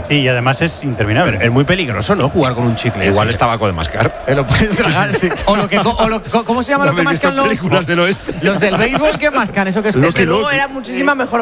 Sí, y además es interminable. Pero es muy peligroso, ¿no? Jugar con un chicle. Igual es tabaco de mascar. Lo puedes tragar, sí. ¿Cómo se llama lo que mascan los películas del oeste? Los del béisbol que mascan? Eso que es Desde luego era muchísima mejor.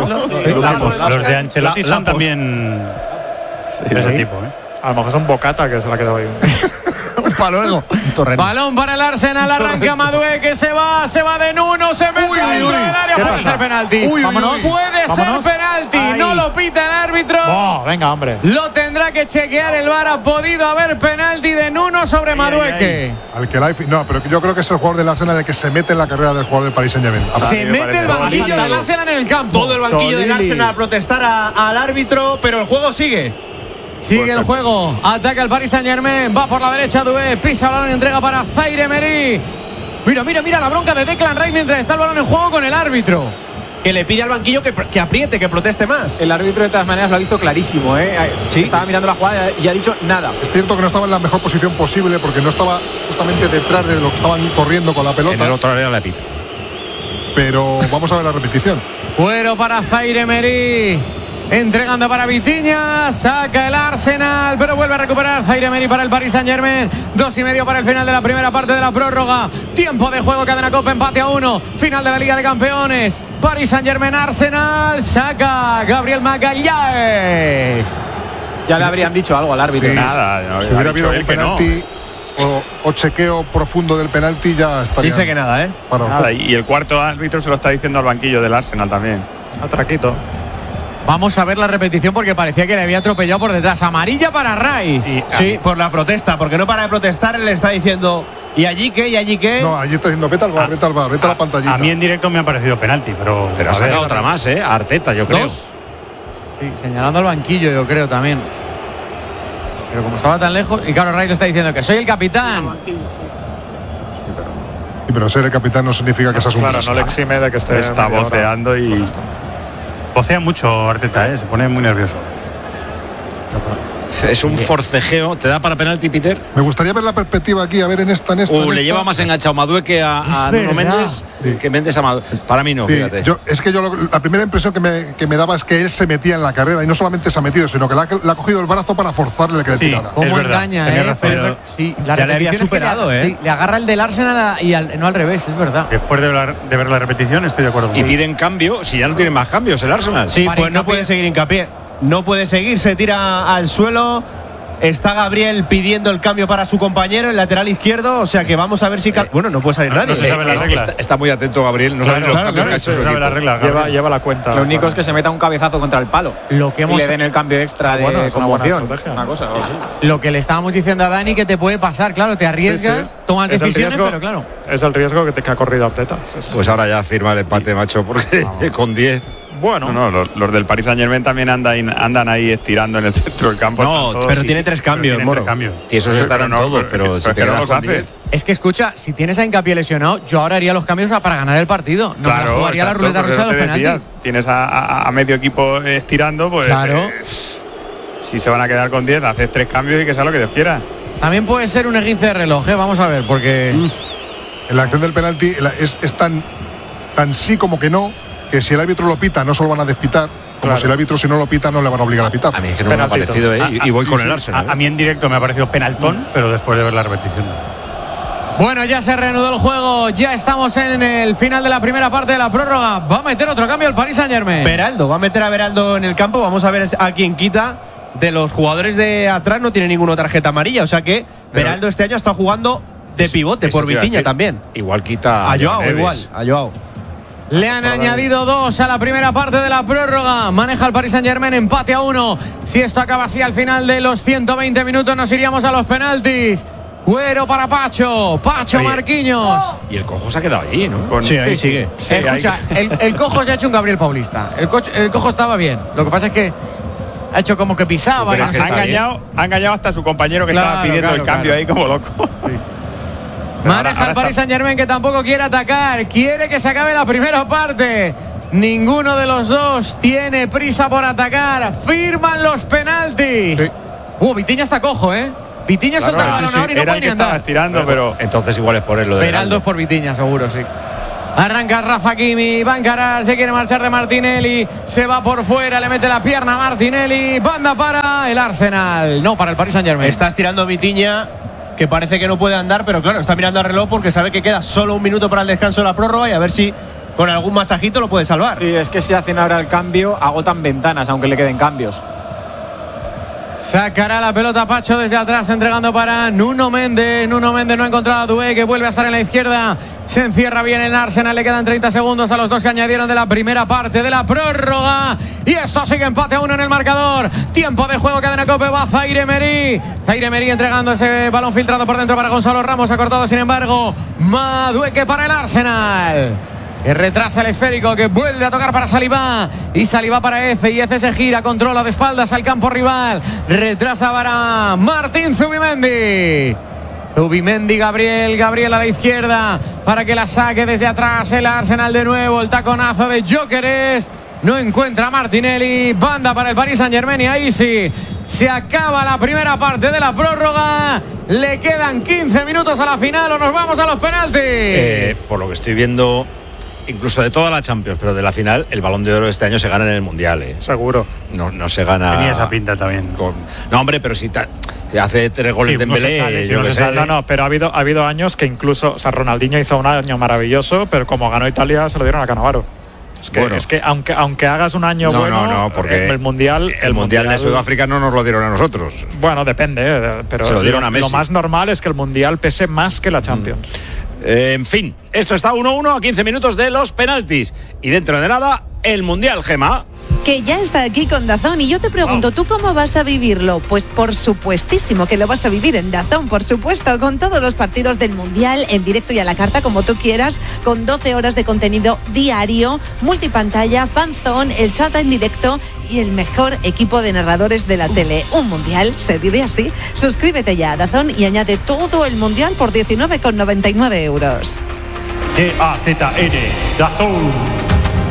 Los de Ancelotti son también de ese tipo, ¿eh? A lo mejor son bocata que se la ha quedado ahí. Para luego. Balón para el Arsenal, arranca Madueque, se va de Nuno, se mete dentro del área, puede ser penalti. Vámonos. Puede ser penalti, no lo pita el árbitro. Oh, venga, hombre. Lo tendrá que chequear el VAR, ha podido haber penalti de Nuno sobre Madueque. Al que no, pero yo creo que es el jugador del Arsenal el que se mete en la carrera del jugador del Paris Saint-Germain. Se mete el banquillo del Arsenal en el campo. Todo el banquillo del Arsenal a protestar al árbitro, pero el juego sigue. Sigue el juego, ataca el Paris Saint-Germain, va por la derecha Doué, pisa el balón y entrega para Zaire Emery. Mira la bronca de Declan Rice mientras está el balón en juego con el árbitro. Que le pide al banquillo que apriete, que proteste más. El árbitro de todas maneras lo ha visto clarísimo, ¿eh? Sí. Estaba mirando la jugada y ha dicho nada. Es cierto que no estaba en la mejor posición posible porque no estaba justamente detrás de lo que estaban corriendo con la pelota. En el otro área la pita. Pero vamos a ver la repetición. Fuero para Zaire Emery. Entregando para Vitinha, saca el Arsenal, pero vuelve a recuperar Zaire Emery para el Paris Saint-Germain. 2:30 para el final de la primera parte de la prórroga. Tiempo de juego, cadena Copa, empate a 1. Final de la Liga de Campeones. Paris Saint-Germain, Arsenal, saca Gabriel Magalhães. Ya le habrían dicho algo al árbitro. Sí, Nada, no, si hubiera habido un él que penalti o chequeo profundo del penalti, ya estaría. Dice que nada, ¿eh? Nada, y el cuarto árbitro se lo está diciendo al banquillo del Arsenal también. Atraquito. Vamos a ver la repetición porque parecía que le había atropellado por detrás. Amarilla para Rice. Sí, por la protesta, porque no para de protestar, él le está diciendo ¿y allí qué? ¿Y allí qué? No, allí está diciendo vete al bar, vete a la pantallita. A mí en directo me ha parecido penalti, pero ha sacado otra más, Arteta, yo creo. Sí, señalando al banquillo, yo creo también. Pero como estaba tan lejos, y claro, Rice le está diciendo que soy el capitán. Sí, pero ser el capitán no significa que seas un Claro, no le exime de que está voceando y vocea mucho Arteta, se pone muy nervioso. Es un forcejeo. ¿Te da para penalti, Peter? Me gustaría ver la perspectiva aquí, a ver en esta. Le lleva más enganchado Madueque a Nuno Méndez que Méndez a Madueque. Para mí no, sí, fíjate. La primera impresión que me daba es que él se metía en la carrera y no solamente se ha metido, sino que le ha cogido el brazo para forzarle que le tirara. Cómo engaña, pero sí, la ya le había superado, Sí, le agarra el del Arsenal y no al revés, es verdad. Después de ver la repetición estoy de acuerdo. Y piden cambio, si ya no tiene más cambios el Arsenal. Sí, pues no puede seguir Hincapié. No puede seguir, se tira al suelo. Está Gabriel pidiendo el cambio para su compañero, el lateral izquierdo. O sea que vamos a ver si. Bueno, no puede salir nadie. No se sabe la regla. Está muy atento Gabriel. No sabe los cambios que ha hecho su equipo. La regla, lleva la cuenta. Lo único es que se meta un cabezazo contra el palo. Lo que y le den el cambio extra de conmoción. Una cosa. Lo que le estábamos diciendo a Dani que te puede pasar, claro, te arriesgas, tomas decisiones, pero claro. Es el riesgo que ha corrido Arteta. Pues ahora ya firma el empate, macho, porque con 10. Bueno, no, los del Paris Saint-Germain también andan ahí estirando en el centro del campo. No, pero tiene 3 cambios, Moro. Y esos estarán todos, pero si te quedas con 10. Es que escucha, si tienes a Hincapié lesionado, yo ahora haría los cambios para ganar el partido. No me jugaría la ruleta rusa de los penaltis. Tienes a medio equipo estirando, pues claro. Si se van a quedar con 10, haces 3 cambios y que sea lo que Dios quiera. También puede ser un esguince de reloj, vamos a ver, porque en la acción del penalti es tan sí como que no, que si el árbitro lo pita no se lo van a despitar, como si el árbitro si no lo pita no le van a obligar a pitar. A mí es que no me ha parecido, y voy con el Arsenal. A mí en directo me ha parecido penaltón, pero después de ver la repetición. Bueno, ya se reanudó el juego, ya estamos en el final de la primera parte de la prórroga. Va a meter otro cambio el Paris Saint-Germain. Beraldo, va a meter a Beraldo en el campo, vamos a ver a quién quita. De los jugadores de atrás no tiene ninguna tarjeta amarilla, o sea que Beraldo este año está jugando de pivote por Vitinha también. Igual quita a Joao, a Joao. Le han añadido 2 a la primera parte de la prórroga. Maneja el Paris Saint-Germain, empate a 1. Si esto acaba así al final de los 120 minutos nos iríamos a los penaltis. Cuero para Pacho Marquinhos. Y el Cojo se ha quedado allí, ¿no? Sí, ahí sigue. Escucha, el Cojo se ha hecho un Gabriel Paulista. El Cojo estaba bien. Lo que pasa es que ha hecho como que pisaba. Ha engañado hasta su compañero que estaba pidiendo el cambio ahí como loco. Sí. Maneja el Paris Saint-Germain que tampoco quiere atacar. Quiere que se acabe la primera parte. Ninguno de los dos tiene prisa por atacar. Firman los penaltis. Sí. Vitinha está cojo, Vitinha suelta el balón ahora y no puede ni andar. Estirando, pero entonces igual es por él lo de Beraldo es por Vitinha, seguro, sí. Arranca Rafa Hakimi, va a encarar, se quiere marchar de Martinelli, se va por fuera, le mete la pierna a Martinelli, banda para el Arsenal, no para el Paris Saint-Germain. Está estirando Vitinha, que parece que no puede andar, pero claro, está mirando al reloj porque sabe que queda solo un minuto para el descanso de la prórroga y a ver si con algún masajito lo puede salvar. Sí, es que si hacen ahora el cambio, agotan ventanas, aunque le queden cambios. Sacará la pelota Pacho desde atrás, entregando para Nuno Méndez. Nuno Méndez no ha encontrado a Doué, que vuelve a estar en la izquierda. Se encierra bien en Arsenal, le quedan 30 segundos a los dos que añadieron de la primera parte de la prórroga. Y esto sigue empate a 1 en el marcador. Tiempo de juego, cadena COPE, va Zaire Emery. Zaire Emery entregando ese balón filtrado por dentro para Gonzalo Ramos. Ha cortado, sin embargo, Madueque para el Arsenal. Que retrasa el esférico, que vuelve a tocar para Saliba. Y Saliba para Eze. Y Eze se gira, controla de espaldas al campo rival. Retrasa para Martín Zubimendi. Zubimendi, Gabriel a la izquierda para que la saque desde atrás el Arsenal de nuevo. El taconazo de Gyökeres. No encuentra a Martinelli. Banda para el Paris Saint-Germain y ahí sí se acaba la primera parte de la prórroga. Le quedan 15 minutos a la final o nos vamos a los penaltis. Por lo que estoy viendo, incluso de toda la Champions, pero de la final, el Balón de Oro de este año se gana en el Mundial. Seguro. No se gana. Tenía esa pinta también. No, hombre, pero si hace 3 goles de Dembélé. No, pero ha habido años que incluso, o sea, Ronaldinho hizo un año maravilloso, pero como ganó Italia se lo dieron a Cannavaro. Es que aunque hagas un año bueno, porque el mundial de Sudáfrica no nos lo dieron a nosotros. Bueno, depende, pero se lo dieron a Messi. Lo más normal es que el mundial pese más que la Champions. En fin, esto está 1-1 a 15 minutos de los penaltis y dentro de nada el mundial, Gemma. Que ya está aquí con DAZN y yo te pregunto, ¿tú cómo vas a vivirlo? Pues por supuestísimo que lo vas a vivir en DAZN, por supuesto, con todos los partidos del Mundial en directo y a la carta, como tú quieras, con 12 horas de contenido diario, multipantalla, fanzone, el chat en directo y el mejor equipo de narradores de la tele. Un Mundial se vive así. Suscríbete ya a DAZN y añade todo el Mundial por 19,99 euros. DAZN, DAZN.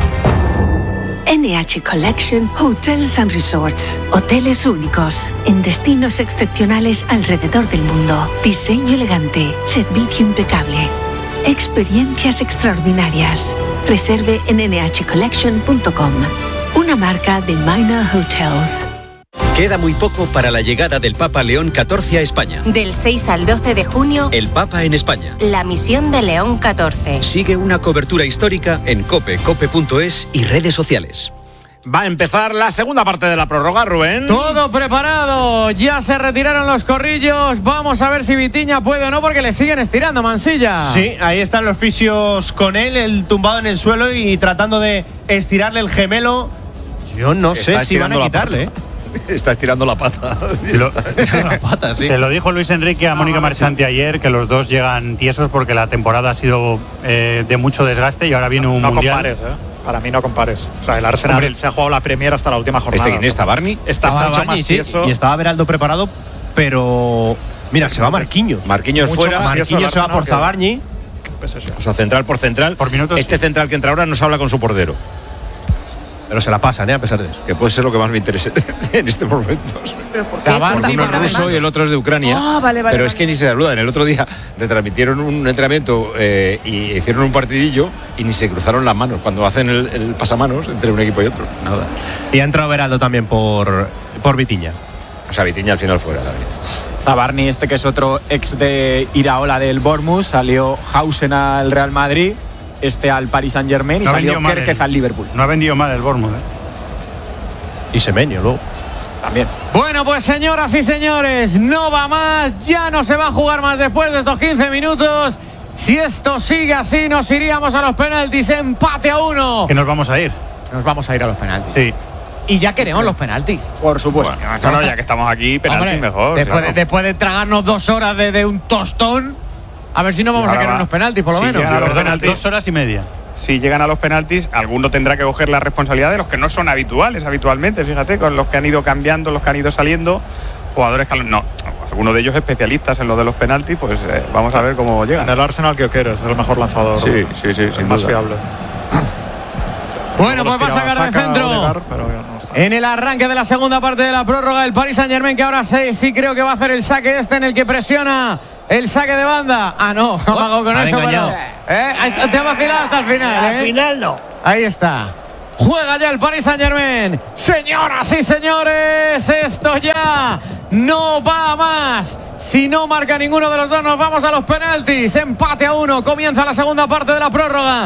NH Collection Hotels and Resorts. Hoteles únicos en destinos excepcionales alrededor del mundo. Diseño elegante, servicio impecable, experiencias extraordinarias. Reserve en nhcollection.com. Una marca de Minor Hotels. Queda muy poco para la llegada del Papa León XIV a España. Del 6 al 12 de junio, el Papa en España. La misión de León XIV. Sigue una cobertura histórica en cope.es y redes sociales. Va a empezar la segunda parte de la prórroga, Rubén. Todo preparado, ya se retiraron los corrillos. Vamos a ver si Vitinha puede o no, porque le siguen estirando, Mansilla. Sí, ahí están los fisios con él tumbado en el suelo y tratando de estirarle el gemelo. Yo no sé si van a quitarle. Está estirando la pata. Sí. Se lo dijo Luis Enrique a Mónica Marchante ayer, que los dos llegan tiesos porque la temporada ha sido de mucho desgaste y ahora viene un mundial. Compares, Para mí no compares. O sea, el Arsenal se ha jugado la Premier hasta la última jornada. ¿Quién está? ¿Barney? Estaba Barney, sí, y estaba Beraldo preparado, pero mira, se va Marquinhos. Marquinhos fuera. Marquinhos se va por Zabarni. O sea, central por central. Por minutos. Este central que entra ahora no se habla con su portero. Pero se la pasan, a pesar de eso. Que puede ser lo que más me interese en este momento. Uno es ruso y el otro es de Ucrania. Pero es que ni se saludan. El otro día retransmitieron un entrenamiento y hicieron un partidillo y ni se cruzaron las manos cuando hacen el pasamanos entre un equipo y otro. Nada. Y ha entrado Beraldo también por Vitinha. O sea, Vitinha al final fuera también. Barney, este que es otro ex de Iraola del Bournemouth, salió Hausen al Real Madrid, este al Paris Saint-Germain y salió Kerkez al Liverpool. No ha vendido mal el Bournemouth. Y Semenyo luego. También. Bueno, pues señoras y señores, no va más, ya no se va a jugar más después de estos 15 minutos. Si esto sigue así, nos iríamos a los penaltis, empate a 1. Que nos vamos a ir. Nos vamos a ir a los penaltis. Sí. Y ya queremos los penaltis. Por supuesto. Bueno, ya que estamos aquí, penaltis mejor. Después de tragarnos 2 horas de un tostón, a ver si no vamos a querer unos penaltis, por lo menos. Perdona, 2 horas y media. Si llegan a los penaltis, alguno tendrá que coger la responsabilidad de los que no son habitualmente, fíjate, con los que han ido cambiando, los que han ido saliendo, jugadores que algunos de ellos especialistas en lo de los penaltis, pues vamos a ver cómo llegan. En el Arsenal Gyökeres es el mejor lanzador. Sí, el más fiable. Bueno, pues va a sacar de centro. En el arranque de la segunda parte de la prórroga, el Paris Saint-Germain, que ahora sí creo que va a hacer el saque en el que presiona el saque de banda. Ah, no, amago con eso, pero te ha vacilado hasta el final. Al final no. Ahí está. Juega ya el Paris Saint-Germain. Señoras y señores, esto ya no va más. Si no marca ninguno de los dos, nos vamos a los penaltis. Empate a 1. Comienza la segunda parte de la prórroga.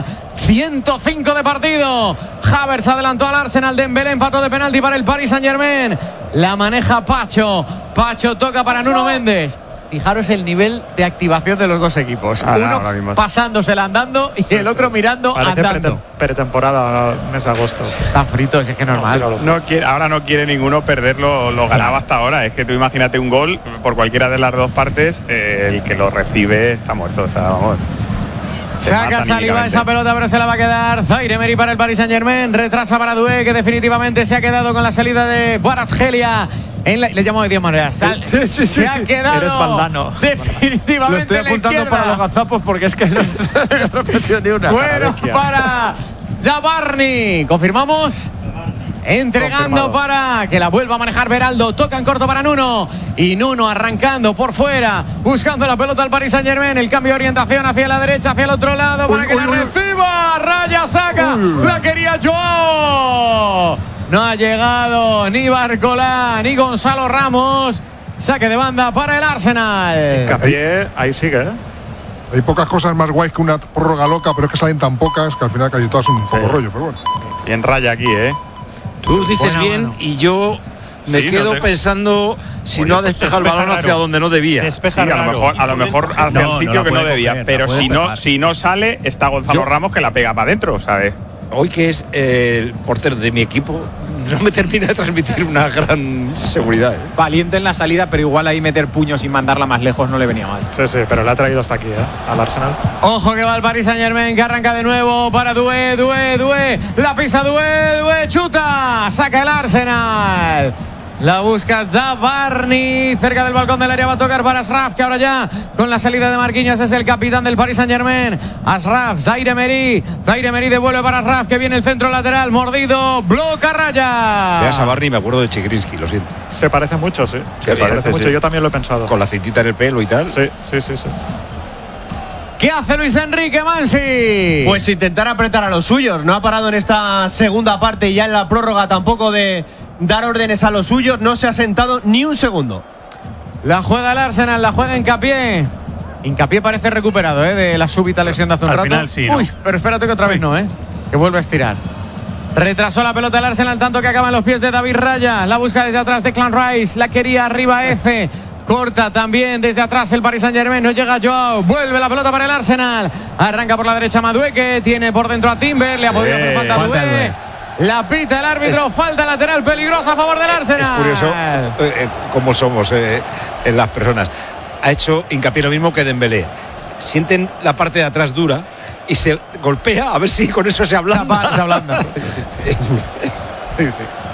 105 de partido. Havertz adelantó al Arsenal. Dembélé empató de penalti para el Paris Saint-Germain. La maneja Pacho. Pacho toca para Nuno Méndez. Fijaros el nivel de activación de los dos equipos. Uno pasándosela andando y el otro mirando andando. Pretemporada, mes de agosto. Está frito, es que normal. Ahora no quiere ninguno perderlo, lo ganaba hasta ahora. Es que tú imagínate un gol por cualquiera de las dos partes, el que lo recibe está muerto. O sea, vamos. Saca Saliba esa pelota, pero se la va a quedar Zaire Emery para el Paris Saint-Germain. Retrasa para Doué, que definitivamente se ha quedado con la salida de Kvaratskhelia. Le llamo de 10 maneras. Se ha quedado definitivamente. Lo estoy apuntando para los gazapos porque es que no he repetido ni una. Bueno, para Zabarni. ¿Confirmamos? Entregando para que la vuelva a manejar Beraldo. Toca en corto para Nuno. Y Nuno arrancando por fuera. Buscando la pelota al Paris Saint-Germain. El cambio de orientación hacia la derecha, hacia el otro lado. Para que la reciba. Raya saca. La quería Joao. No ha llegado ni Barcola ni Gonzalo Ramos. Saque de banda para el Arsenal. Café, ahí sigue, ¿eh? Hay pocas cosas más guays que una prórroga loca, pero es que salen tan pocas que al final casi todas son un poco rollo, pero bueno. Bien raya aquí, ¿eh? Tú dices bien y yo me quedo pensando si no ha despejado el balón hacia donde no debía. A lo mejor hacia el sitio que no debía. Pero si no sale, está Gonzalo Ramos que la pega para adentro, ¿sabes? Hoy que es el portero de mi equipo, no me termina de transmitir una gran seguridad. Valiente en la salida, pero igual ahí meter puños y mandarla más lejos no le venía mal. Sí, pero la ha traído hasta aquí, al Arsenal. Ojo que va el Paris Saint-Germain, que arranca de nuevo para Doué. La pisa Doué, chuta. Saca el Arsenal. La busca Zabarni, cerca del balcón del área va a tocar para Ashraf, que ahora ya con la salida de Marquinhos es el capitán del Paris Saint-Germain. Ashraf, Zaire Emery devuelve para Ashraf, que viene el centro lateral, mordido, bloca Raya. Vea Zabarni, me acuerdo de Chigrinsky, lo siento. Se parece mucho, sí. Se parece mucho, yo también lo he pensado. Con la cintita en el pelo y tal. Sí. ¿Qué hace Luis Enrique Mansi? Pues intentar apretar a los suyos. No ha parado en esta segunda parte y ya en la prórroga tampoco de dar órdenes a los suyos, no se ha sentado ni un segundo. La juega el Arsenal, la juega Hincapié. Hincapié parece recuperado de la súbita lesión de hace un rato. Final, sí, ¿no? Uy, pero espérate que otra vez no, que vuelve a estirar. Retrasó la pelota el Arsenal, tanto que acaba en los pies de David Raya. La busca desde atrás Declan Rice, la quería arriba Eze. Corta también desde atrás el Paris Saint-Germain, no llega Joao, vuelve la pelota para el Arsenal. Arranca por la derecha Madueque, tiene por dentro a Timber, le ha podido hacer falta a Doué. La pita el árbitro, falta lateral peligrosa a favor del Arsenal. Es curioso cómo somos en las personas. Ha hecho Hincapié lo mismo que Dembélé. Sienten la parte de atrás dura y se golpea a ver si con eso se ablanda. Se ablanda. Sí.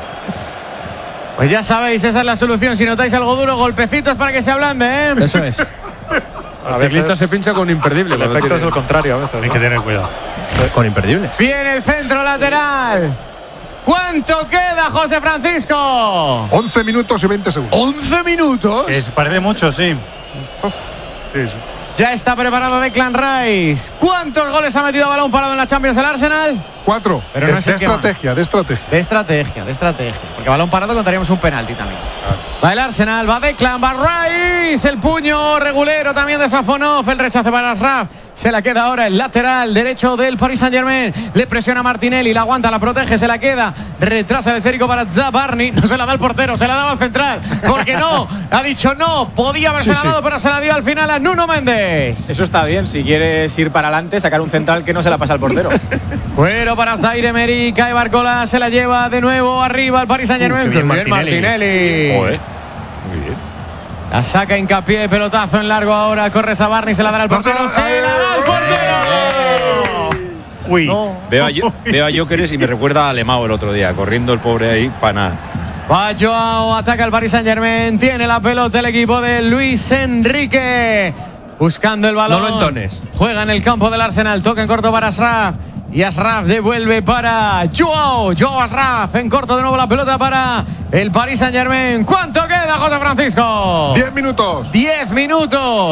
Pues ya sabéis, esa es la solución. Si notáis algo duro, golpecitos para que se ablande, Eso es. A veces se pincha con imperdible. El efecto es el contrario a veces. Hay que tener cuidado. Con imperdible. Viene el centro lateral. ¿Cuánto queda, José Francisco? 11 minutos y 20 segundos. 11 minutos. Parece mucho, sí. Sí. Ya está preparado Declan Rice. ¿Cuántos goles ha metido a balón parado en la Champions el Arsenal? 4. Pero no es de estrategia. De estrategia. Porque balón parado contaríamos un penalti también. Va el Arsenal, va Declan, va Rice. El puño regulero también de Safonov. El rechace para Ashraf. Se la queda ahora el lateral derecho del Paris Saint-Germain. Le presiona Martinelli, la aguanta, la protege, se la queda. Retrasa el esférico para Zabarni. No se la da al portero, se la daba al central. Porque no, ha dicho no. Podía haberse dado, pero se la dio al final a Nuno Méndez. Eso está bien, si quieres ir para adelante, sacar un central que no se la pasa al portero. Bueno, para Zaire Emery, cae Barcola, se la lleva de nuevo arriba al Paris Saint-Germain. Bien Martinelli. Joder. Muy bien. La saca Hincapié, pelotazo en largo ahora, corre Zabarni, se la dará al portero, se la da al portero. Uy, no. Veo a Jóqueres y me recuerda a Lemao el otro día, corriendo el pobre ahí para nada. Va Joao, ataca el Paris Saint-Germain, tiene la pelota el equipo de Luis Enrique, buscando el balón. No lo entones. Juega en el campo del Arsenal, toca en corto para Ashraf. Y Ashraf devuelve para Joao Ashraf, en corto de nuevo la pelota para el Paris Saint-Germain. ¿Cuánto queda, José Francisco? 10 minutos. 10 minutos.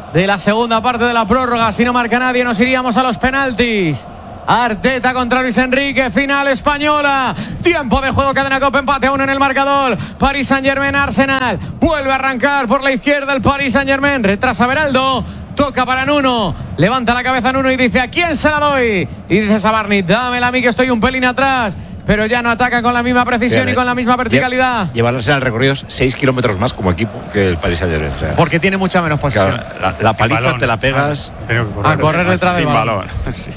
de la segunda parte de la prórroga. Si no marca nadie, nos iríamos a los penaltis. Arteta contra Luis Enrique, final española. Tiempo de juego, cadena COPE, empate a 1 en el marcador. Paris Saint-Germain, Arsenal. Vuelve a arrancar por la izquierda el Paris Saint-Germain. Retrasa Beraldo. Toca para Nuno. Levanta la cabeza Nuno y dice: ¿a quién se la doy? Y dice Sabarni: dámela a mí, que estoy un pelín atrás. Pero ya no ataca con la misma precisión y con la misma verticalidad. Lleva al Arsenal recorridos 6 kilómetros más como equipo que el Paris Saint-Germain. O sea, porque tiene mucha menos posesión. Claro, la paliza balón, te la pegas a correr detrás del balón. Sí.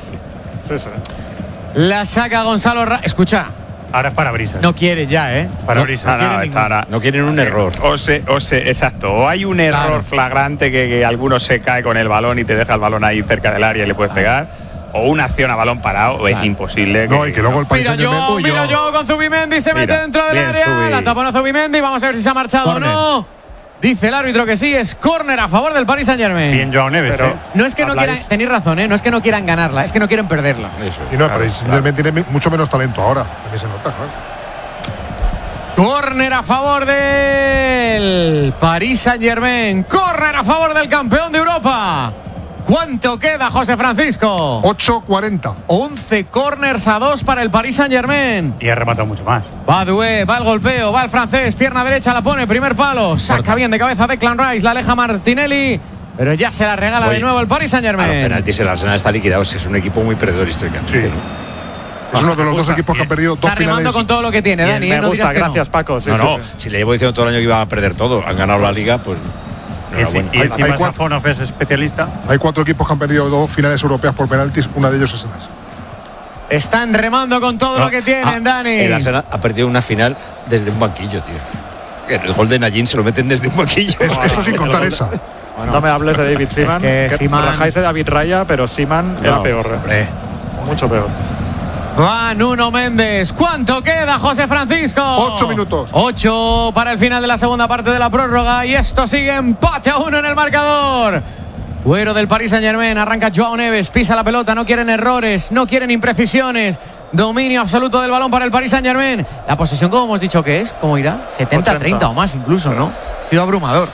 La saca Gonzalo Escucha. Ahora es parabrisas. No quiere ya, ¿eh? Parabrisas. No quieren un error. Exacto. O hay un error flagrante que alguno se cae con el balón y te deja el balón ahí cerca del área y le puedes pegar. O una acción a balón parado, es imposible. No, y que luego el Paris Saint-Germain. Mira yo con Zubimendi, se mete dentro del área. La tapona Zubimendi, vamos a ver si se ha marchado o no. Dice el árbitro que sí, es córner a favor del Paris Saint-Germain. Bien, Joao Neves. Pero no es que no quieran, tenéis razón, no es que no quieran ganarla, es que no quieren perderla. Eso. Y no, el Paris Saint-Germain tiene mucho menos talento ahora, también se nota, ¿no? Córner a favor del Paris Saint-Germain. Córner a favor del campeón de Europa. ¿Cuánto queda, José Francisco? 8:40. 11 corners a 2 para el Paris Saint-Germain. Y ha rematado mucho más. Va Doué, va el golpeo, va el francés, pierna derecha, la pone, primer palo. Saca bien de cabeza Declan Rice, la aleja Martinelli. Pero ya se la regala de nuevo el Paris Saint-Germain. A los penaltis el Arsenal está liquidado, es un equipo muy perdedor históricamente. Sí. Es uno de los dos equipos que han perdido dos finales. Está rimando con todo lo que tiene, Dani. Me gusta, gracias, Paco. Si le llevo diciendo todo el año que iba a perder todo, han ganado la Liga, pues... Y encima Safonov es especialista. Hay 4 equipos que han perdido 2 finales europeas por penaltis, una de ellos es el Arsenal. Están remando con todo lo que tienen, Dani. El Arsenal ha perdido una final desde un banquillo, tío. El gol de Najin se lo meten desde un banquillo. Eso sin contar esa. Bueno, no me hables de David Seaman. Es que rajáis de David Raya, pero Seaman era peor. Mucho peor. Va Nuno Méndez. ¿Cuánto queda, José Francisco? 8 minutos. 8 para el final de la segunda parte de la prórroga. Y esto sigue empate a 1 en el marcador. Güero del Paris Saint-Germain. Arranca Joao Neves. Pisa la pelota. No quieren errores. No quieren imprecisiones. Dominio absoluto del balón para el Paris Saint-Germain. La posesión, como hemos dicho que es, ¿cómo irá? 70-30 o más incluso, ¿no? Ha sido abrumador.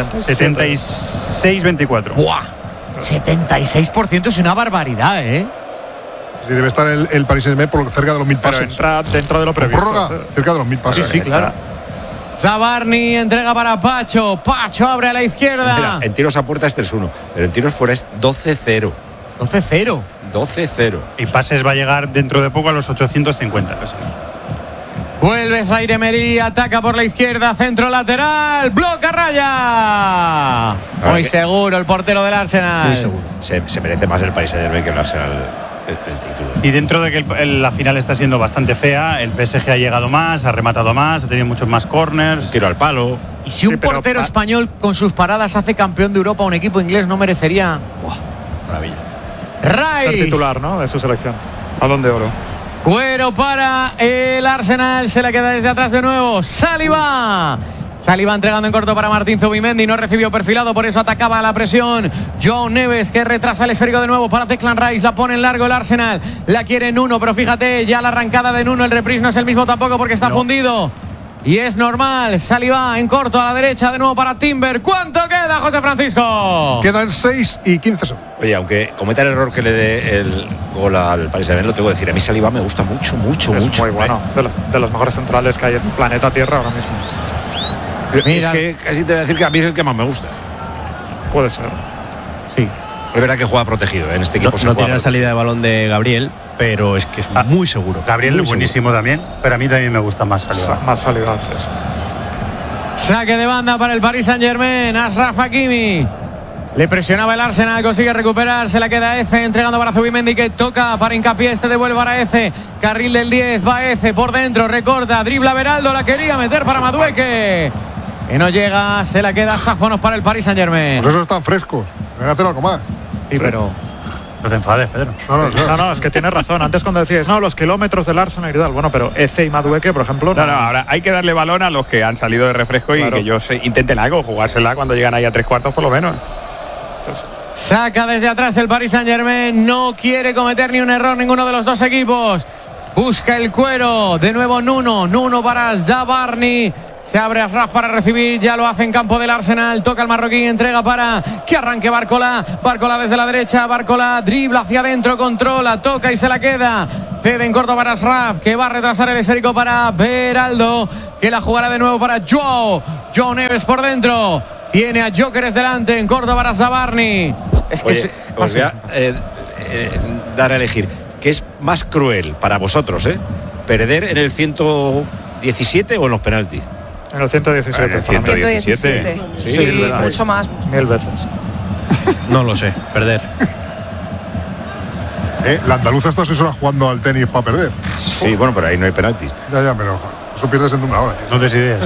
76-24. ¡Buah! 76% es una barbaridad, ¿eh? Sí, debe estar el Paris Saint-Germain por cerca de los 1000 pases. Pero entra dentro de lo previsto. Prórroga, cerca de los 1000 pases. Sí, claro. Sabarni entrega para Pacho. Pacho abre a la izquierda. Mira, en tiros a puerta es 3-1, pero en tiros fuera es 12-0. 12-0. 12-0. Y pases va a llegar dentro de poco a los 850. Vuelve Zaire Emery, ataca por la izquierda, centro lateral, bloca Raya. Muy seguro el portero del Arsenal. Muy seguro. Se merece más el Paris Saint-Germain que el Arsenal. El título. Y dentro de que la final está siendo bastante fea, el PSG ha llegado más, ha rematado más, ha tenido muchos más corners. Tiro al palo. Y si un portero español con sus paradas hace campeón de Europa, un equipo inglés no merecería. ¡Buah! Maravilla. Rice. Ser titular, ¿no? De su selección. Balón de oro. Cuero para el Arsenal, se le queda desde atrás de nuevo. Saliba entregando en corto para Martín Zubimendi, no recibió perfilado, por eso atacaba la presión. Joao Neves, que retrasa el esférico de nuevo para Declan Rice, la pone en largo el Arsenal, la quiere Nuno, pero fíjate, ya la arrancada de Nuno, el reprise no es el mismo tampoco porque está fundido. Y es normal, Saliba en corto a la derecha de nuevo para Timber. ¿Cuánto queda, José Francisco? Quedan 6 y 15 segundos. Oye, aunque cometa el error que le dé el gol al Paris Saint-Germain, lo tengo que decir, a mí Saliba me gusta mucho. Es muy bueno, de los mejores centrales que hay en planeta Tierra ahora mismo. Mira, es que casi te voy a decir que a mí es el que más me gusta. Puede ser. Sí. Es verdad que juega protegido, en este equipo no tiene la salida de balón de Gabriel, pero es que es muy seguro. Gabriel es buenísimo también, pero a mí también me gusta más Saliba. Más Saliba, sí. Saque de banda para el Paris Saint-Germain. Achraf Hakimi. Le presionaba el Arsenal, consigue recuperar, se la queda Eze, entregando para Zubimendi, que toca para Hincapié, devuelve para Eze, carril del 10, va Eze por dentro, recorta, dribla Beraldo, la quería meter para Madueque, que no llega, se la queda Safonov para el Paris Saint-Germain. Pues esos están frescos, deben hacer algo más. Sí, pero... No te enfades, Pedro. No, es que tienes razón. Antes cuando decías, no, los kilómetros del Arsenal y tal. Bueno, pero Eze y Madueke, por ejemplo. No, ahora hay que darle balón a los que han salido de refresco y que ellos intenten algo, jugársela cuando llegan ahí a 3/4 por lo menos. Saca desde atrás el Paris Saint-Germain, no quiere cometer ni un error ninguno de los dos equipos. Busca el cuero, de nuevo Nuno para Zabarni. Se abre Ashraf para recibir, ya lo hace en campo del Arsenal. Toca el marroquí, entrega para que arranque Barcola. Barcola desde la derecha, Barcola dribla hacia adentro, controla, toca y se la queda. Cede en corto para Ashraf, que va a retrasar el esférico para Beraldo, que la jugará de nuevo para Joao Neves por dentro. Tiene a Gyökeres delante, en corto para Zabarni. Es que Oye, os voy a dar a elegir. ¿Qué es más cruel para vosotros, perder en el 117 o en los penaltis? En el 117. En el 117. Sí, mucho más. 1000 veces. No lo sé, perder. La andaluza está 6 horas jugando al tenis para perder. Sí, bueno, pero ahí no hay penaltis. Ya, pero eso pierdes en una hora. No des ideas.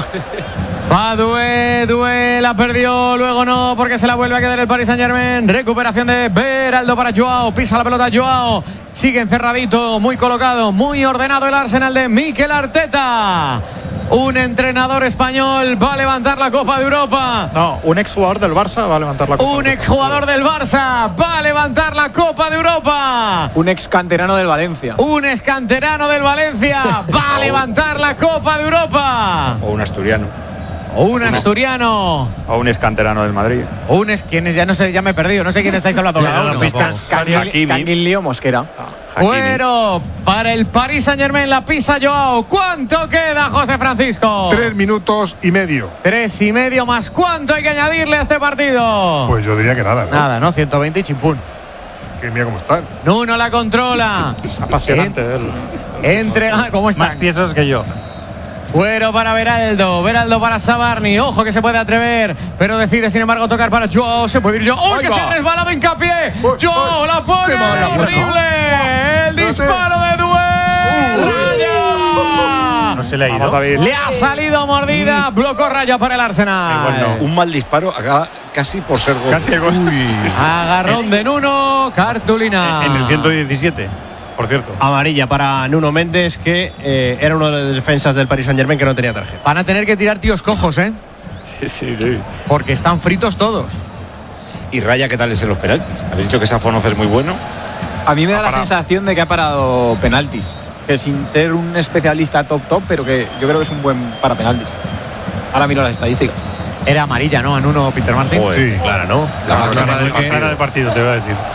Dué la perdió, luego no, porque se la vuelve a quedar el Paris Saint-Germain. Recuperación de Beraldo para Joao, pisa la pelota Joao, sigue encerradito, muy colocado, muy ordenado el Arsenal de Mikel Arteta. Un entrenador español va a levantar la Copa de Europa. No, un exjugador del Barça va a levantar la Copa. Un exjugador del Barça va a levantar la Copa de Europa. Un ex canterano del Valencia. Un ex canterano del Valencia va a levantar la Copa de Europa. O un asturiano. O un asturiano. O un escanterano del Madrid. O un quienes ya no sé, ya me he perdido. No sé quién estáis hablando cada uno. Canguil Mosquera. Bueno, para el Paris Saint-Germain la pisa Joao. ¿Cuánto queda, José Francisco? 3 minutos y medio. 3 y medio más. ¿Cuánto hay que añadirle a este partido? Pues yo diría que nada, ¿no? Nada, ¿no? 120 y chimpún. Que mira cómo están. Nuno la controla. Es apasionante verlo. Entrega, ¿cómo están? Más tiesos que yo. Fuero para Beraldo para Zabarni. Ojo que se puede atrever, pero decide sin embargo tocar para Joao. Se puede ir Joao. ¡Uy, que se ha resbalado Hincapié! Joao la pone. Horrible. El disparo de Dué. Raya. No se le ha ido. Le ha salido mordida. Bloco Raya para el Arsenal. Un mal disparo acaba casi por ser gol. Casi el gol. Agarrón de Nuno. Cartulina. En el 117. Por cierto. Amarilla para Nuno Méndez, que era uno de los defensas del Paris Saint-Germain que no tenía tarjeta. Van a tener que tirar tíos cojos, Sí. porque están fritos todos. ¿Y Raya qué tal es en los penaltis? Habéis dicho que Safonov es muy bueno. A mí me da la sensación de que ha parado penaltis. Que sin ser un especialista top, pero que yo creo que es un buen para penaltis. Ahora miro las estadísticas. Era amarilla, ¿no? A Nuno Peter Martin. Sí, Clara, ¿no? La Clara del partido, te voy a decir.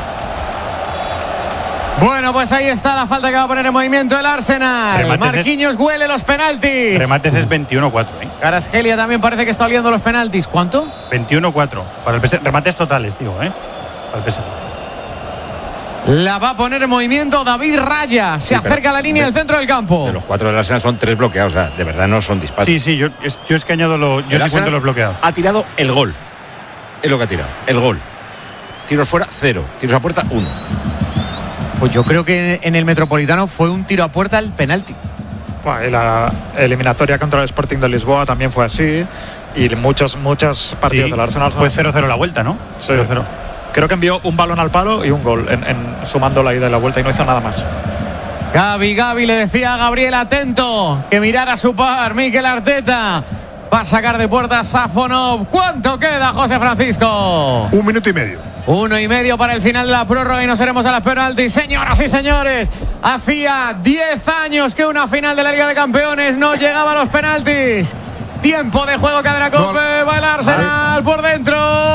Bueno, pues ahí está la falta que va a poner en movimiento el Arsenal. Marquinhos huele los penaltis. Remates es 21-4. Kvaratskhelia también parece que está oliendo los penaltis. ¿Cuánto? 21-4. Para el PSG. Remates totales, digo, Para el PSG. La va a poner en movimiento David Raya. Se acerca a la línea del centro del campo. De los 4 del Arsenal son 3 bloqueados. O sea, de verdad no son disparos. Sí, yo es que añado yo sí cuento los bloqueados. Ha tirado el gol. Es lo que ha tirado. El gol. Tiros fuera, 0. Tiros a puerta, 1. Pues yo creo que en el Metropolitano fue un tiro a puerta al penalti. Y la eliminatoria contra el Sporting de Lisboa también fue así. Y muchos partidos del Arsenal. Fue 0-0 la vuelta, ¿no? Sí. 0-0. Creo que envió un balón al palo y un gol sumando la ida y la vuelta y no hizo nada más. Gaby le decía a Gabriel atento que mirara a su par. Mikel Arteta va a sacar de puerta a Safonov. ¿Cuánto queda, José Francisco? 1 minuto y medio. 1 y medio para el final de la prórroga y nos iremos a las penaltis. Señoras y señores, hacía 10 años que una final de la Liga de Campeones no llegaba a los penaltis. Tiempo de juego, cadena Cope, va el Arsenal por dentro.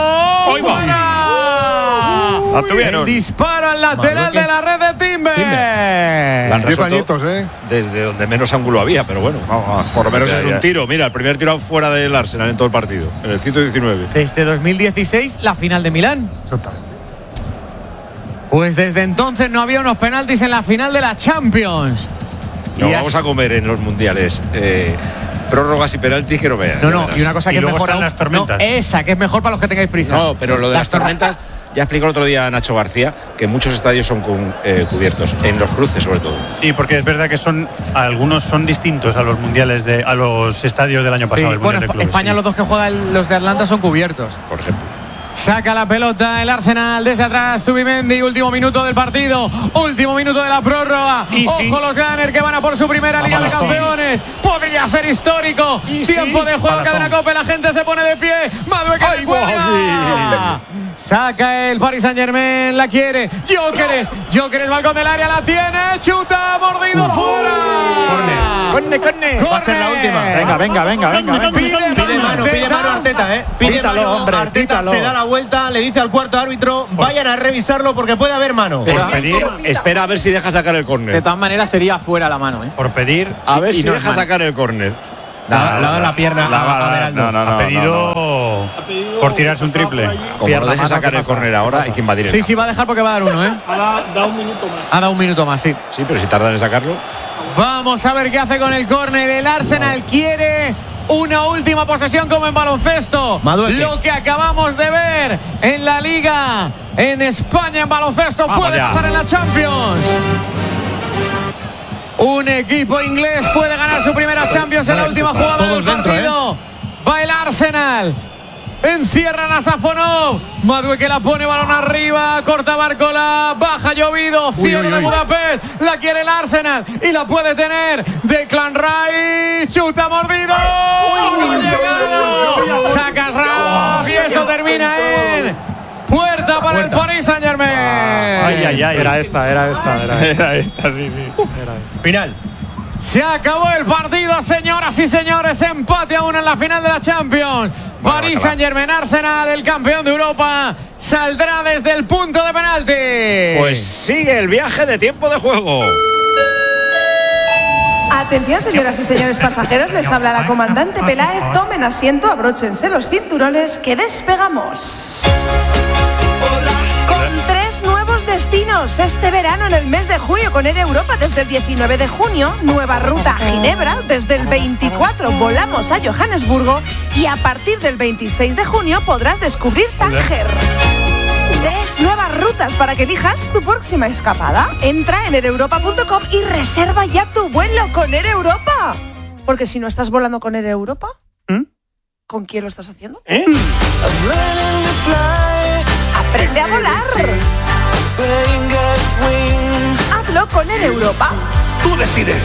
¡Fuera! El disparo al lateral de la red de Timber. 10 añitos, desde donde menos ángulo había, pero bueno, por lo menos es un tiro. Mira, el primer tiro fuera del Arsenal en todo el partido, en el 119. Desde 2016, la final de Milán. Exactamente. Pues desde entonces no había unos penaltis en la final de la Champions. Nos vamos a comer en los mundiales. Prórrogas y penaltis que no vean. No, y una cosa que es mejor aún, las tormentas. No, esa, que es mejor para los que tengáis prisa. No, pero lo de las tormentas, ya explicó el otro día Nacho García, que muchos estadios son cubiertos, en los cruces sobre todo. Sí, porque es verdad que algunos son distintos a los mundiales, a los estadios del año pasado. Sí, bueno, España los dos que juegan los de Atlanta son cubiertos. Por ejemplo. Saca la pelota el Arsenal desde atrás. Zubimendi, último minuto del partido. Último minuto de la prórroga. Ojo los Gunners que van a por su primera Liga de Campeones. Podría ser histórico. Tiempo de juego, cadena Cope. La gente se pone de pie. Madueque de cuelga. Saca el Paris Saint-Germain, la quiere. Gyökeres, balcón del área, la tiene. Chuta, mordido, fuera. Corne. Va a ser la última. Venga. Pide mano Arteta, Pide mano, hombre, Arteta se da la vuelta, le dice al cuarto árbitro, vayan a revisarlo porque puede haber mano. Por pedir, espera a ver si deja sacar el córner. De todas maneras sería fuera la mano, Por pedir. A ver si deja sacar el córner. Le ha dado la pierna a Beraldo. Ha pedido por tirarse un triple. Como no deje sacar el córner ahora, hay que invadir el campo. Sí, va a dejar porque va a dar uno, Ha dado un minuto más. Ha dado un minuto más, sí. Sí, pero si tardan en sacarlo. Vamos a ver qué hace con el córner. El Arsenal quiere una última posesión como en baloncesto. Lo que acabamos de ver en la Liga, en España en baloncesto, puede pasar en la Champions. Un equipo inglés puede ganar su primera Champions en la última jugada del partido. Va el Arsenal. Encierran a Safonov. Madueke la pone, balón arriba. Corta Barcola. Baja Llovido. Cierre de Budapest. La quiere el Arsenal. Y la puede tener Declan Rice. Chuta, mordido. Saca Raf. Y eso termina en puerta para el Paris Saint-Germain. Era esta, sí. Final. Se acabó el partido, señoras y señores. Empate aún en la final de la Champions. Paris Saint-Germain, Arsenal, el campeón de Europa, saldrá desde el punto de penalti. Pues sigue el viaje de tiempo de juego. Atención, señoras y señores pasajeros, les habla la comandante Peláez. Tomen asiento, abróchense los cinturones, que despegamos. Con 3 nuevos destinos este verano en el mes de junio con Air Europa desde el 19 de junio, nueva ruta a Ginebra, desde el 24 volamos a Johannesburgo y a partir del 26 de junio podrás descubrir Tánger. 3 nuevas rutas para que elijas tu próxima escapada. Entra en aereuropa.com y reserva ya tu vuelo con Air Europa. Porque si no estás volando con Air Europa, ¿con quién lo estás haciendo? Aprende a volar. Hazlo con Air Europa. Tú decides.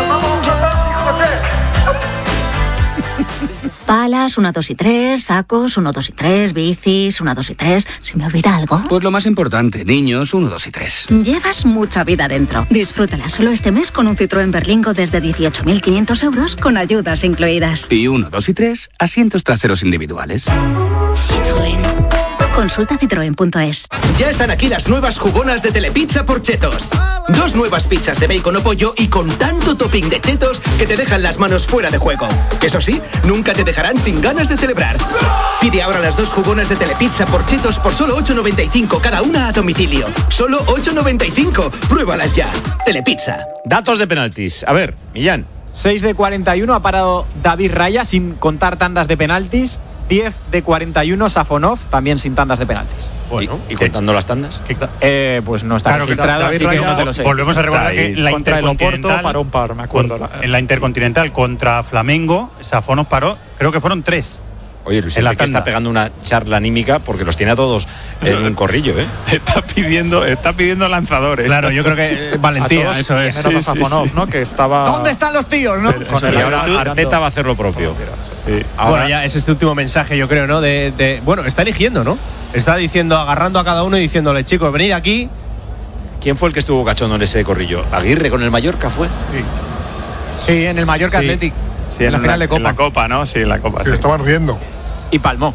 Palas, 1, 2 y 3, sacos, 1, 2 y 3, bicis, 1, 2 y 3. ¿Se me olvida algo? Pues lo más importante, niños, 1, 2 y 3. Llevas mucha vida dentro. Disfrútala solo este mes con un Citroën Berlingo desde 18.500 euros con ayudas incluidas. Y 1, 2 y 3, asientos traseros individuales. Citroën. Consulta citroen.es. Ya están aquí las nuevas jugonas de Telepizza por Chetos. 2 nuevas pizzas de bacon o pollo y con tanto topping de chetos que te dejan las manos fuera de juego. Eso sí, nunca te dejarán sin ganas de celebrar. Pide ahora las 2 jugonas de Telepizza por Chetos por solo 8,95 cada una a domicilio. Solo 8,95. Pruébalas ya. Telepizza. Datos de penaltis. A ver, Millán. 6 de 41 ha parado David Raya sin contar tandas de penaltis. 10 de 41 Safonov, también sin tandas de penaltis. Bueno, ¿Y contando las tandas? Pues no está registrado, así que no te lo sé. Volvemos a recordar que en la Intercontinental paró un par, me acuerdo. En la Intercontinental contra Flamengo, Safonov paró, creo que fueron 3. Oye, Luis Enrique está pegando una charla anímica porque los tiene a todos en un corrillo, ¿eh? Está pidiendo lanzadores. Claro, yo creo que valentía, eso es. Safonov, ¿no? Que estaba... ¿Dónde están los tíos, no? Y ahora Arteta va a hacer lo propio. Sí. Bueno, ya es este último mensaje, yo creo, ¿no? Bueno, está eligiendo, ¿no? Está diciendo, agarrando a cada uno y diciéndole, chicos, venid aquí. ¿Quién fue el que estuvo cachondo en ese corrillo? ¿Aguirre con el Mallorca fue? Sí, en el Mallorca Athletic. Sí, en la final de Copa. En la Copa, ¿no? Sí, en la Copa. Sí. Estaban riendo. Y palmó.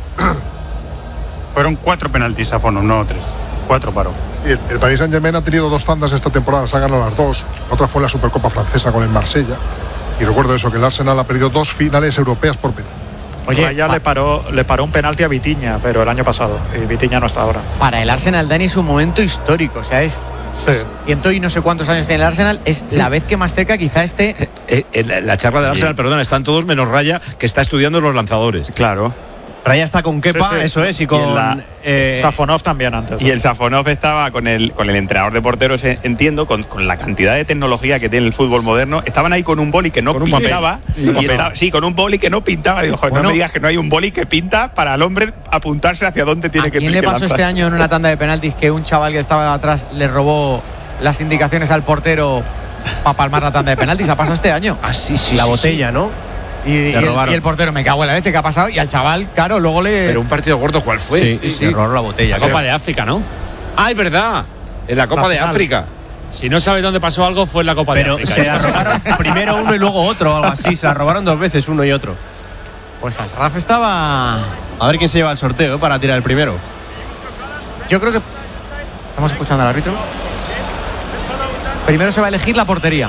Fueron 4 penaltis Safonov, no 3. 4 paró. El Paris Saint-Germain ha tenido 2 tandas esta temporada, se han ganado las 2. Otra fue la Supercopa francesa con el Marsella. Y recuerdo eso, que el Arsenal ha perdido 2 finales europeas por penalti. Oye, ya le paró un penalti a Vitinha, pero el año pasado. Y Vitinha no está ahora. Para el Arsenal, Dani, es un momento histórico. O sea, es ciento y no sé cuántos años tiene el Arsenal. Es la vez que más cerca quizá esté. En la charla del Arsenal, perdona, están todos menos Raya, que está estudiando los lanzadores. Claro. Raya está con Kepa, eso es, y con Safonov también antes. Y el Safonov estaba con el entrenador de porteros, entiendo, con la cantidad de tecnología que tiene el fútbol moderno. Estaban ahí con un boli que no pintaba. Con un boli que no pintaba. Digo, no me digas que no hay un boli que pinta para el hombre apuntarse hacia dónde tiene que pintar. ¿Quién le pasó este año en una tanda de penaltis que un chaval que estaba atrás le robó las indicaciones al portero para palmar la tanda de penaltis? ¿Ha pasado este año? Ah, sí. La botella, ¿no? Y el portero, me cago en la leche, ¿qué ha pasado? Y al chaval, claro, luego le... Pero un partido gordo, ¿cuál fue? Sí, robaron la botella. La Copa de África, ¿no? Ah, es verdad. En la Copa de África. Si no sabes dónde pasó algo, fue en la Copa de África. Pero se la robaron primero uno y luego otro, o algo así. Se la robaron 2 veces, uno y otro. Pues Ashraf estaba... A ver quién se lleva el sorteo para tirar el primero. Yo creo que... Estamos escuchando al árbitro. Primero se va a elegir la portería.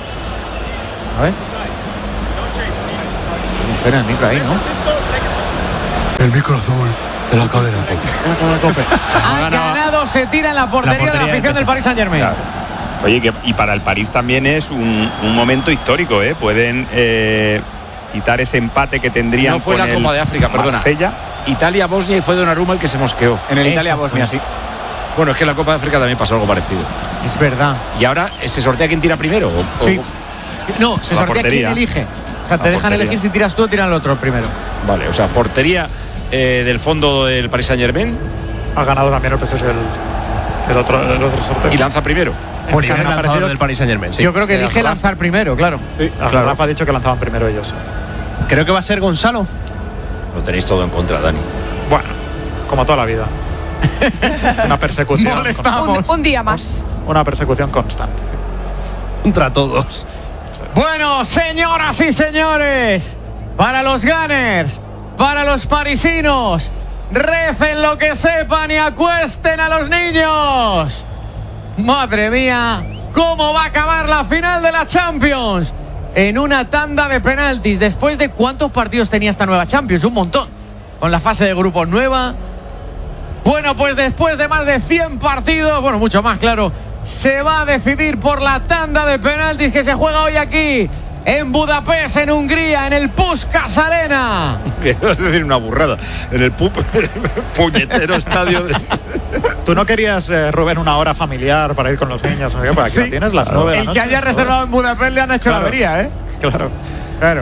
A ver. Espera el micro ahí, ¿no? El micro azul de la cadena Cope. Ha ganado, se tira en la portería de la afición del Paris Saint-Germain. Claro. Oye, y para el París también es un momento histórico, ¿eh? Pueden quitar ese empate que tendrían. No fue con la Copa de África, perdona. Marsella. Italia-Bosnia y fue Donnarumma el que se mosqueó. En el Italia-Bosnia, sí. Bueno, es que en la Copa de África también pasó algo parecido. Es verdad. ¿Y ahora se sortea quién tira primero? Sí. No, se sortea quién elige. O sea, te dejan elegir si tiras tú o tiran el otro primero. Vale, o sea, portería del fondo del Paris Saint-Germain. Ha ganado también el PSG el otro sorteo. ¿Y lanza primero? Pues el lanzador del Paris Saint-Germain. Sí. Yo creo que elige lanzar primero, claro. Sí, Rafa ha dicho que lanzaban primero ellos. Creo que va a ser Gonzalo. Lo tenéis todo en contra, Dani. Bueno, como toda la vida. Una persecución. Molestamos. Un día más. Una persecución constante. Contra todos. Bueno, señoras y señores, para los Gunners, para los parisinos, recen lo que sepan y acuesten a los niños. Madre mía, ¿cómo va a acabar la final de la Champions? En una tanda de penaltis. ¿Después de cuántos partidos tenía esta nueva Champions? Un montón. Con la fase de grupos nueva. Bueno, pues después de más de 100 partidos, bueno, mucho más, claro, se va a decidir por la tanda de penaltis que se juega hoy aquí, en Budapest, en Hungría, en el Puskás Arena. Que vas a decir una burrada. En el puñetero estadio de... ¿Tú no querías, Rubén, una hora familiar para ir con los niños? ¿No? Para sí. que tienes las 9 de la El noche, que haya reservado en Budapest le han hecho la avería, ¿eh? Claro.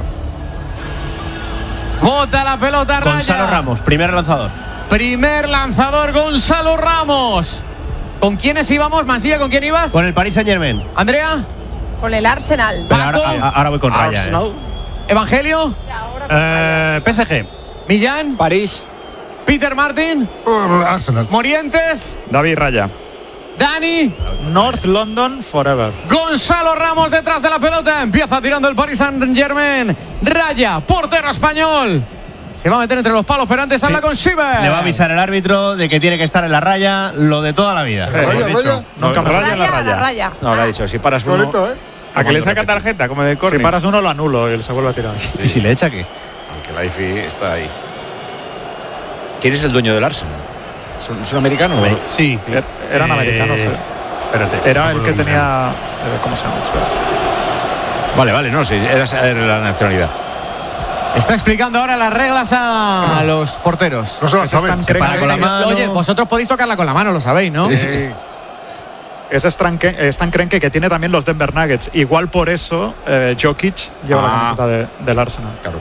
Bota la pelota, Raya. Gonzalo Ramos, primer lanzador. Primer lanzador, Gonzalo Ramos. ¿Con quiénes íbamos, Mansilla? ¿Con quién ibas? Con el Paris Saint-Germain. ¿Andrea? Con el Arsenal. Pero ahora voy con Raya. ¿Evangelio? PSG. ¿Millán? París. ¿Peter Martin? Arsenal. ¿Morientes? David Raya. ¿Dani? North London forever. Gonzalo Ramos detrás de la pelota. Empieza tirando el Paris Saint-Germain. Raya, portero español. Se va a meter entre los palos, pero antes habla con Schieber. Le va a avisar el árbitro de que tiene que estar en la raya, lo de toda la vida. Nunca raya en la La raya. raya. No, le ha dicho, si paras uno... A que le saca tarjeta, como de córner. Si paras uno, lo anulo y se vuelve a tirar. ¿Y si le echa qué? Aunque la IFI está ahí. ¿Quién es el dueño del Arsenal? ¿Es un americano? Sí. Eran americanos. Espérate. Era el que tenía... ¿Cómo se llama? Vale, no, sí, era la nacionalidad. Está explicando ahora las reglas a los porteros. No se las saben. Se para con la mano. Oye, vosotros podéis tocarla con la mano, lo sabéis, ¿no? Sí. Es Stan Kroenke, que tiene también los Denver Nuggets. Igual por eso Jokic lleva la camiseta del Arsenal. Claro.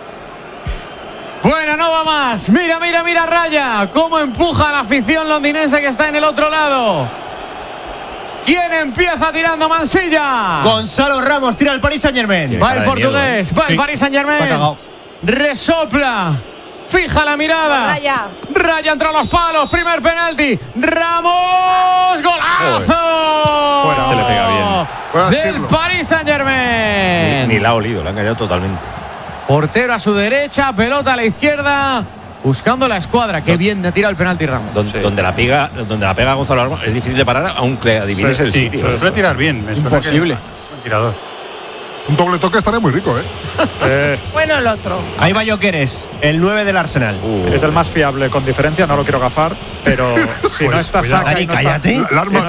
Bueno, no va más. Mira, Raya. Cómo empuja la afición londinense que está en el otro lado. ¿Quién empieza tirando, Mansilla? Gonzalo Ramos tira el Paris Saint-Germain. Va el portugués, va el Paris Saint-Germain. Resopla. Fija la mirada. Raya entre los palos. Primer penalti. Ramos. ¡Golazo! Fuera, se le pega bien. Del Paris Saint-Germain. Ni la ha olido, la ha engañado totalmente. Portero a su derecha, pelota a la izquierda. Buscando la escuadra. Qué bien de tira el penalti Ramos. Donde la pega Gonzalo Ramos es difícil de parar, aunque adivines el sitio. Suele tirar bien. Imposible. Es un tirador. Un doble toque estaría muy rico, Bueno, el otro. Ahí va Gyökeres, el 9 del Arsenal. Es el más fiable con diferencia, no lo quiero gafar, pero si no está Saka Dani, y no cállate.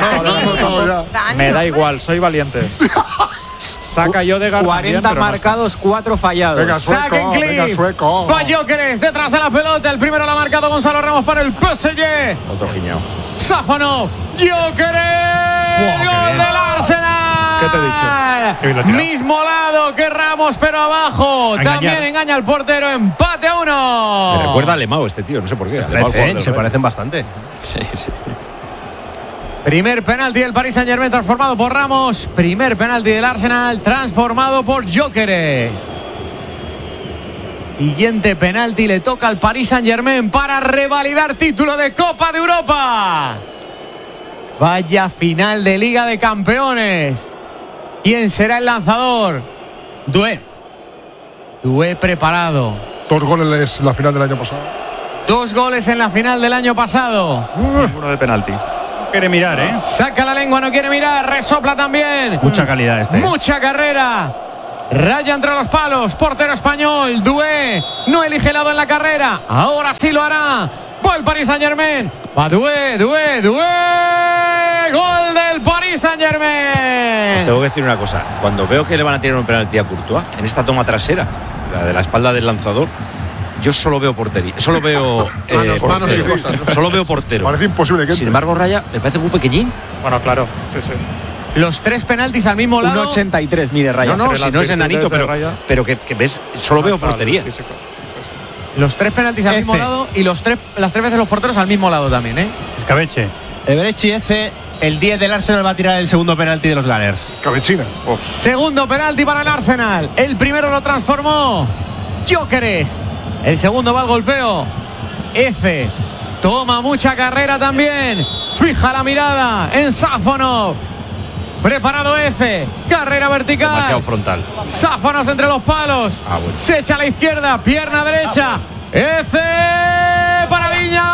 me da igual, soy valiente. Saka y Odegaard 40 marcados, 4 fallados. Venga, sueco. Va Gyökeres detrás de la pelota. El primero lo ha marcado Gonzalo Ramos para el PSG. Otro giñao. Sáfano. Gyökeres. Gol del Arsenal. ¿Qué te he dicho? Mismo lado que Ramos, pero abajo. También engaña al portero. Empate a 1. Me recuerda a Lemao este tío, no sé por qué. Se parecen bastante. Sí. Primer penalti del Paris Saint-Germain transformado por Ramos. Primer penalti del Arsenal transformado por Gyökeres. Siguiente penalti le toca al Paris Saint-Germain para revalidar título de Copa de Europa. Vaya final de Liga de Campeones. ¿Quién será el lanzador? Doué preparado. 2 goles en la final del año pasado. 2 goles en la final del año pasado. Ninguno de penalti. No quiere mirar, ¿eh? Saca la lengua, no quiere mirar. Resopla también. Mucha calidad este. Mucha carrera. Raya entre los palos. Portero español. Doué no elige lado en la carrera. Ahora sí lo hará. Va el Paris Saint-Germain. Va Doué. Gol del Paris Saint-Germain. Os tengo que decir una cosa. Cuando veo que le van a tirar un penalti a Courtois, en esta toma trasera, la de la espalda del lanzador, yo solo veo portería. Solo veo manos y cosas, ¿no? Solo veo portero. Parece imposible que entre. Sin embargo, Raya me parece muy pequeñín. Bueno, claro, sí. Los 3 penaltis al mismo lado. 1,83 mide Raya. No, si no es enanito, pero que ves, solo veo portería. Los 3 penaltis al mismo lado y las 3 veces los porteros al mismo lado también, ¿eh? Escabeche. Eberechi Eze, el 10 del Arsenal va a tirar el segundo penalti de los Gunners. Cabechina. Segundo penalti para el Arsenal. El primero lo transformó Gyökeres. El segundo va al golpeo. Eze toma mucha carrera también. Fija la mirada en Sáfonov. Preparado Eze. Carrera vertical. Demasiado frontal. Sáfonos entre los palos. Bueno. Se echa a la izquierda. Pierna derecha. Eze para Viña.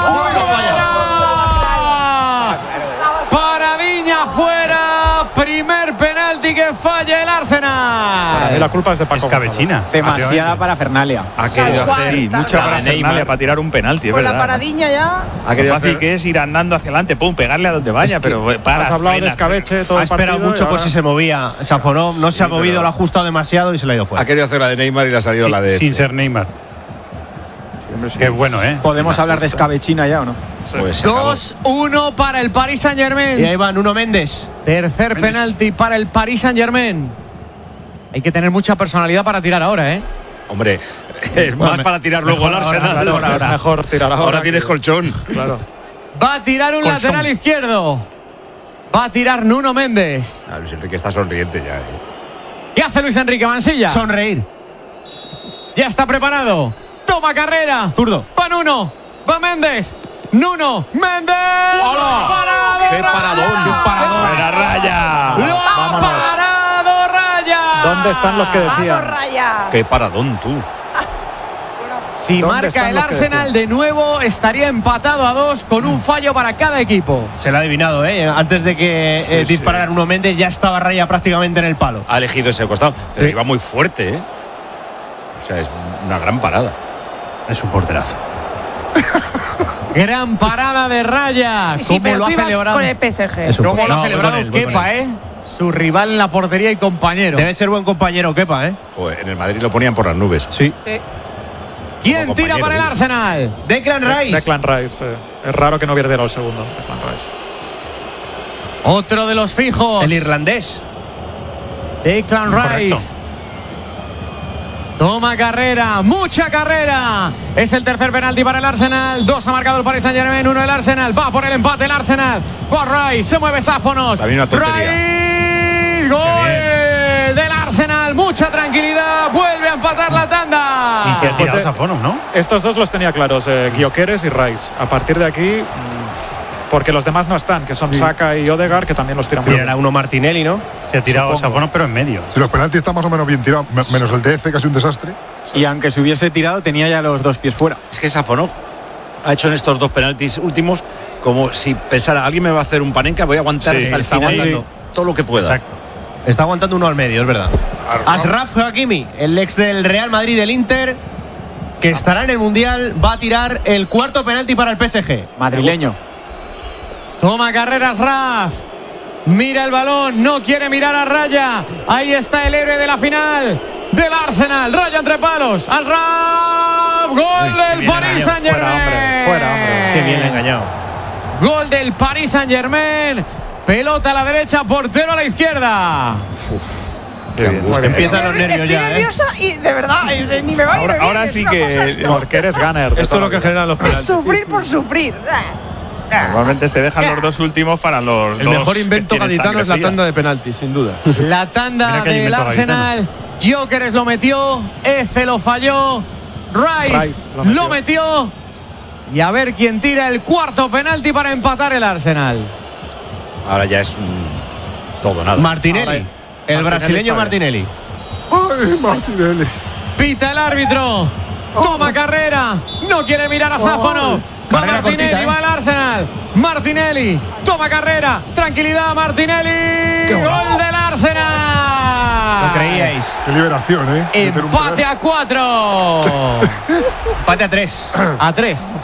Viña fuera, primer penalti que falla el Arsenal. Para mí la culpa es de Paco Escabechina. Demasiada parafernalia. Ha querido hacer mucha parafernalia para tirar un penalti, Con verdad. la paradiña ya. Lo fácil que es ir andando hacia adelante, pegarle a donde vaya, pero para. Has hablado de Escabeche todo Ha el partido. esperado mucho por si se movía. Safonov no se ha movido, lo ha ajustado demasiado y se le ha ido fuera. Ha querido hacer la de Neymar y le ha salido la de. Sin ser Neymar. Qué bueno, ¿eh? ¿Podemos hablar de Escabechina ya o no? Pues 2-1 para el Paris Saint-Germain. Y ahí va Nuno Méndez. Tercer penalti para el Paris Saint-Germain. Hay que tener mucha personalidad para tirar ahora, ¿eh? Hombre, es más para tirar luego al Arsenal. Ahora, es mejor tirar ahora. Ahora tienes colchón. Claro. Va a tirar un lateral izquierdo. Va a tirar Nuno Méndez. Luis Enrique está sonriente ya. ¿Qué hace Luis Enrique Mansilla? Sonreír. Ya está preparado. Toma carrera. Zurdo. Va Nuno. Va Méndez. Nuno Méndez. ¡Qué paradón! ¡Era Raya! ¡Lo ha parado Raya! ¿Dónde están los que decían? ¡Vamos, Raya! ¡Qué paradón tú! Si marca el Arsenal de nuevo, estaría empatado a 2 con un fallo para cada equipo. Se lo ha adivinado, ¿eh? Antes de que disparara Nuno Méndez, ya estaba Raya prácticamente en el palo. Ha elegido ese costado, pero iba muy fuerte, ¿eh? O sea, es una gran parada. Es un porterazo. Gran parada de Raya. Sí, ¿Cómo lo ha celebrado? con el PSG. ¿Cómo lo ha celebrado Kepa, su rival en la portería y compañero? Debe ser buen compañero Kepa, ¿eh? Joder, en el Madrid lo ponían por las nubes. Sí. ¿Quién tira para el Arsenal? Declan Rice. Declan Rice. Es raro que no hubiera tirado el segundo. Declan Rice. Otro de los fijos. El irlandés. Declan Correcto. Rice. Toma carrera, mucha carrera. Es el tercer penalti para el Arsenal. 2 ha marcado el Paris Saint-Germain, 1 el Arsenal. Va por el empate el Arsenal. Va Rice, se mueve Sáfonos. Rice, gol del Arsenal. Mucha tranquilidad. Vuelve a empatar la tanda. Y se ha tirado Sáfonos, ¿no? Estos dos los tenía claros, Gyökeres y Rice. A partir de aquí, porque los demás no están, que son Saka y Odegaard, que también los tiran muy bien. Era uno Martinelli, ¿no? Se ha tirado Sáfonos, pero en medio. Si los penaltis están más o menos bien tirados, menos el de Eze, que es un desastre. Y aunque se hubiese tirado, tenía ya los 2 pies fuera. Es que Sáfonov ha hecho en estos 2 penaltis últimos como si pensara, alguien me va a hacer un panenka, voy a aguantar hasta el final todo lo que pueda. Exacto. Está aguantando uno al medio, es verdad. Ashraf Hakimi, el ex del Real Madrid del Inter, que estará en el Mundial, va a tirar el cuarto penalti para el PSG. Madrileño. Toma carreras Ashraf. Mira el balón, no quiere mirar a Raya. Ahí está el héroe de la final del Arsenal. Raya entre palos. Ashraf. Gol del Paris Saint-Germain. Fuera, hombre. Qué bien engañado. Gol del Paris Saint-Germain. Pelota a la derecha, portero a la izquierda. Empiezan los nervios Estoy ya, nerviosa y de verdad, ni me va ni me viene. Ahora es sí una que. cosa Porque eres gunner. Esto es lo que generan los penaltis. Sufrir por sufrir. Normalmente se dejan los 2 últimos para los El dos. mejor invento que tienen gaditano es la sangre fría. tanda de penaltis, sin duda. La tanda Mira que hay del invento Arsenal. Gyökeres lo metió. Eze lo falló. Rice lo metió. Y a ver quién tira el cuarto penalti para empatar el Arsenal. Ahora ya es todo nada. Martinelli. El brasileño Martinelli. ¡Ay, Martinelli! Pita el árbitro. Toma carrera. No quiere mirar a Sáfano. Va Martinelli, va el Arsenal. Martinelli. Toma carrera. Tranquilidad, Martinelli. Gol del Arsenal. ¿Lo creíais? Qué liberación, ¿eh? Empate a 4. Empate a 3. A 3.